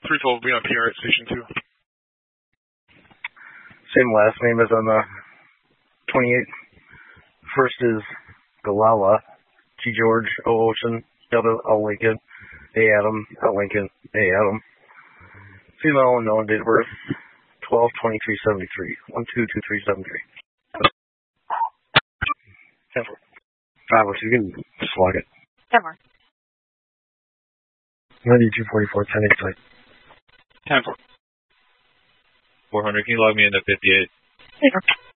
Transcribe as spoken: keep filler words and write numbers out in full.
three twelve will be on P R at Station two. Same last name as on the twenty-eight. First is Galala, G George, O Ocean, W L Lincoln, A Adam, L Lincoln, A Adam. Female unknown, date of birth, twelve twenty-three seventy-three, one two two three seven three. ten four. Travis, you can slug it. ten four. ninety-two forty-four, ten eight site. ten four. four hundred, can you log me into fifty-eight? ten four.